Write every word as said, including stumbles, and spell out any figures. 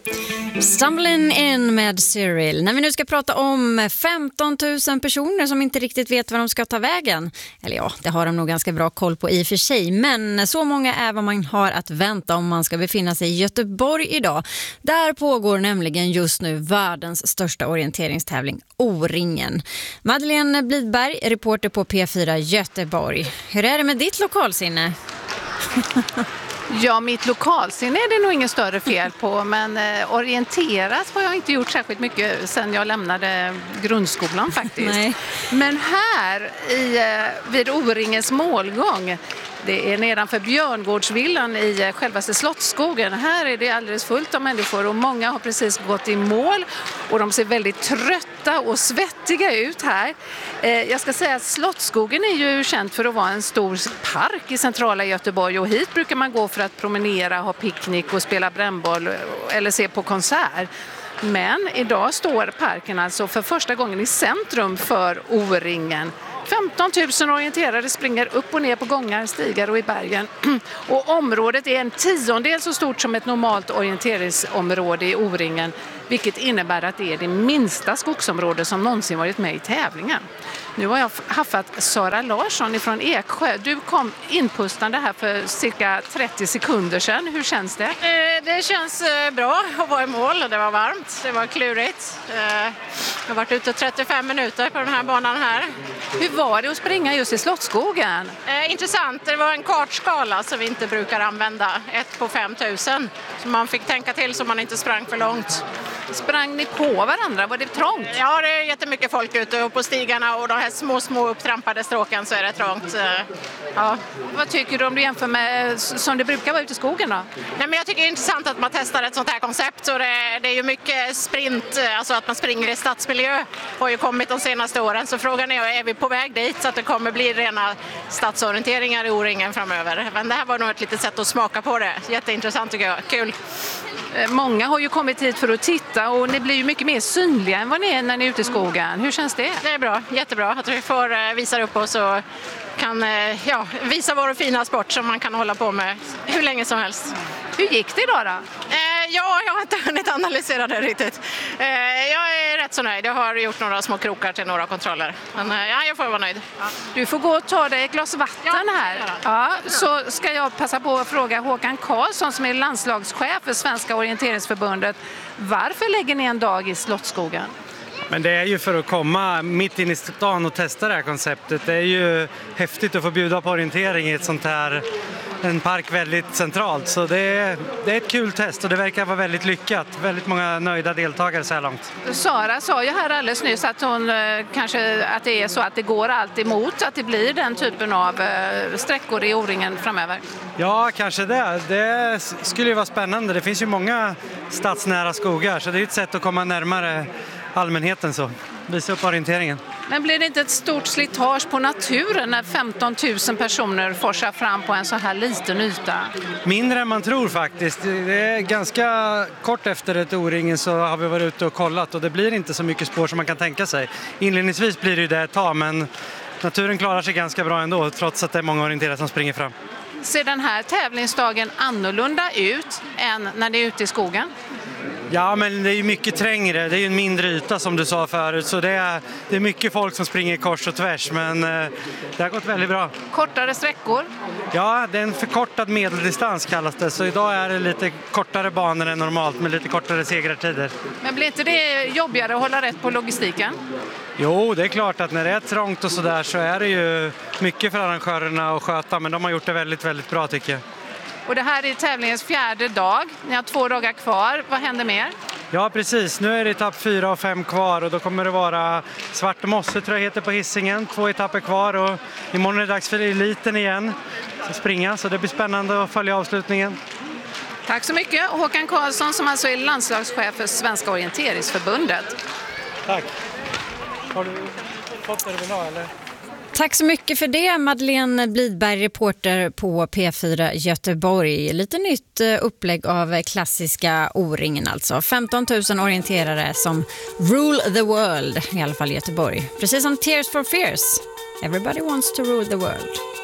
Stumbling in med Cyril. När vi nu ska prata om femton tusen personer som inte riktigt vet var de ska ta vägen. Eller ja, det har de nog ganska bra koll på i och för sig. Men så många är vad man har att vänta om man ska befinna sig i Göteborg idag. Där pågår nämligen just nu världens största orienteringstävling, O-ringen. Madeleine Blidberg, reporter på P fyra Göteborg. Hur är det med ditt lokalsinne? Ja, mitt lokalsinne är det nog ingen större fel på, men eh, orienteras har jag inte gjort särskilt mycket sedan jag lämnade grundskolan faktiskt. Nej. Men här i, eh, vid O-ringens målgång, det är nedanför Björngårdsvillan i eh, självaste Slottsskogen. Här är det alldeles fullt av människor och många har precis gått i mål och de ser väldigt trötta och svettiga ut här. Eh, jag ska säga att Slottsskogen är ju känd för att vara en stor park i centrala Göteborg och hit brukar man gå för att promenera, ha picknick och spela brännboll eller se på konsert. Men idag står parken alltså för första gången i centrum för O-ringen. femton tusen orienterare springer upp och ner på gångar, stigar och i bergen. Och området är en tiondel så stort som ett normalt orienteringsområde i O-ringen, vilket innebär att det är det minsta skogsområde som någonsin varit med i tävlingen. Nu har jag haffat Sara Larsson från Eksjö. Du kom inpustande här för cirka trettio sekunder sedan. Hur känns det? Eh, det känns eh, bra att vara i mål. Det var varmt, det var klurigt. Eh, jag har varit ute trettiofem minuter på den här banan här. Hur var det att springa just i Slottsskogen? Eh, intressant, det var en kartskala som vi inte brukar använda. ett på fem tusen. Så man fick tänka till så man inte sprang för långt. Sprang ni på varandra? Var det trångt? Ja, det är jättemycket folk ute och på stigarna och de här små, små upptrampade stråken så är det trångt. Ja. Vad tycker du om du jämför med som det brukar vara ute i skogen då? Nej, men jag tycker det är intressant att man testar ett sånt här koncept. Så det, det är ju mycket sprint, alltså att man springer i stadsmiljö har ju kommit de senaste åren. Så frågan är, är vi på väg dit så att det kommer bli rena stadsorienteringar i O-ringen framöver. Men det här var nog ett litet sätt att smaka på det. Jätteintressant tycker jag. Kul. Många har ju kommit hit för att titta och ni blir ju mycket mer synliga än vad ni är när ni är ute i skogen. Hur känns det? Det är bra, jättebra att vi får visa upp oss och kan ja, visa vår fina sport som man kan hålla på med hur länge som helst. Hur gick det idag då? Eh, ja, jag har inte hunnit analysera det riktigt. Eh, jag är rätt så nöjd. Jag har gjort några små krokar till några kontroller. Men eh, ja, jag får vara nöjd. Ja. Du får gå och ta dig ett glas vatten ja, här. Ja, så ska jag passa på att fråga Håkan Karlsson som är landslagschef för Svenska orienteringsförbundet. Varför lägger ni en dag i Slottsskogen? Men det är ju för att komma mitt in i stan och testa det här konceptet. Det är ju häftigt att få bjuda på orientering i ett sånt här, en park väldigt centralt. Så det är, det är ett kul test och det verkar vara väldigt lyckat. Väldigt många nöjda deltagare så här långt. Sara sa ju här alldeles nyss att hon kanske att det är så att det går allt emot att det blir den typen av sträckor i O-ringen framöver. Ja, kanske det. Det skulle ju vara spännande. Det finns ju många stadsnära skogar så det är ett sätt att komma närmare allmänheten så. Visa upp orienteringen. Men blir det inte ett stort slitage på naturen när femton tusen personer forsar fram på en så här liten yta? Mindre än man tror faktiskt. Det är ganska kort efter ett O-ringen så har vi varit ute och kollat och det blir inte så mycket spår som man kan tänka sig. Inledningsvis blir det ju det ett tag men naturen klarar sig ganska bra ändå trots att det är många orienterare som springer fram. Ser den här tävlingsdagen annorlunda ut än när det är ute i skogen? Ja, men det är ju mycket trängre. Det är ju en mindre yta som du sa förut. Så det är, det är mycket folk som springer kors och tvärs. Men eh, det har gått väldigt bra. Kortare sträckor? Ja, det är en förkortad medeldistans kallas det. Så idag är det lite kortare banor än normalt med lite kortare segrartider. Men blir inte det jobbigare att hålla rätt på logistiken? Jo, det är klart att när det är trångt och sådär så är det ju mycket för arrangörerna att sköta. Men de har gjort det väldigt, väldigt bra tycker jag. Och det här är tävlingens fjärde dag. Ni har två dagar kvar. Vad händer mer? Ja, precis. Nu är det etapp fyra och fem kvar och då kommer det vara Svarte Mosse tror jag heter på Hisingen. Två etapper kvar och imorgon är det dags för eliten igen att springa så det blir spännande att följa avslutningen. Tack så mycket. Håkan Karlsson som alltså är landslagschef för Svenska orienteringsförbundet. Tack. Har du fått det du vill ha eller? Tack så mycket för det, Madeleine Blidberg, reporter på P fyra Göteborg. Lite nytt upplägg av klassiska O-ringen alltså. femton tusen orienterare som rule the world, i alla fall i Göteborg. Precis som Tears for Fears. Everybody wants to rule the world.